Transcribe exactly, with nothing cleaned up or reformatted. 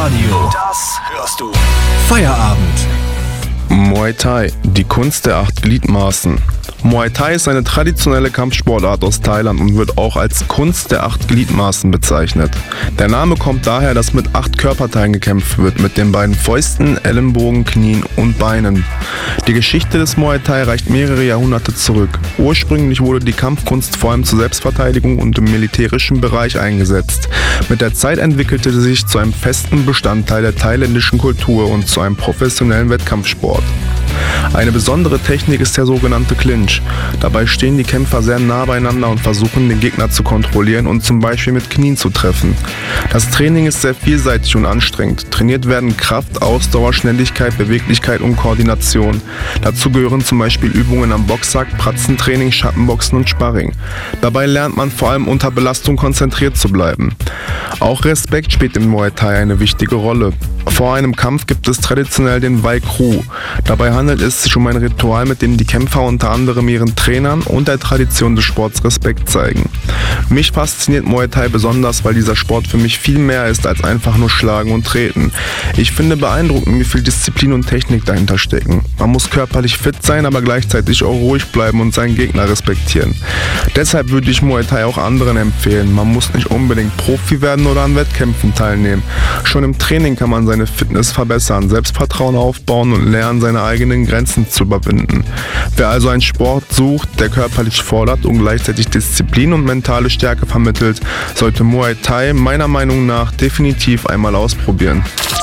Radio. Das hörst du. Feierabend. Muay Thai, die Kunst der acht Gliedmaßen. Muay Thai ist eine traditionelle Kampfsportart aus Thailand und wird auch als Kunst der acht Gliedmaßen bezeichnet. Der Name kommt daher, dass mit acht Körperteilen gekämpft wird, mit den beiden Fäusten, Ellenbogen, Knien und Beinen. Die Geschichte des Muay Thai reicht mehrere Jahrhunderte zurück. Ursprünglich wurde die Kampfkunst vor allem zur Selbstverteidigung und im militärischen Bereich eingesetzt. Mit der Zeit entwickelte sie sich zu einem festen Bestandteil der thailändischen Kultur und zu einem professionellen Wettkampfsport. Eine besondere Technik ist der sogenannte Clinch. Dabei stehen die Kämpfer sehr nah beieinander und versuchen, den Gegner zu kontrollieren und zum Beispiel mit Knien zu treffen. Das Training ist sehr vielseitig und anstrengend. Trainiert werden Kraft, Ausdauer, Schnelligkeit, Beweglichkeit und Koordination. Dazu gehören zum Beispiel Übungen am Boxsack, Pratzentraining, Schattenboxen und Sparring. Dabei lernt man vor allem unter Belastung konzentriert zu bleiben. Auch Respekt spielt im Muay Thai eine wichtige Rolle. Vor einem Kampf gibt es traditionell den Wai Kru. Dabei handelt es sich um ein Ritual, mit dem die Kämpfer unter anderem ihren Trainern und der Tradition des Sports Respekt zeigen. Mich fasziniert Muay Thai besonders, weil dieser Sport für mich viel mehr ist als einfach nur Schlagen und Treten. Ich finde beeindruckend, wie viel Disziplin und Technik dahinter stecken. Man muss körperlich fit sein, aber gleichzeitig auch ruhig bleiben und seinen Gegner respektieren. Deshalb würde ich Muay Thai auch anderen empfehlen. Man muss nicht unbedingt Profi werden oder an Wettkämpfen teilnehmen. Schon im Training kann man seine Fitness verbessern, Selbstvertrauen aufbauen und lernen, seine eigenen Grenzen zu überwinden. Wer also einen Sport sucht, der körperlich fordert und gleichzeitig Disziplin und mentale Stärke vermittelt, sollte Muay Thai meiner Meinung nach definitiv einmal ausprobieren.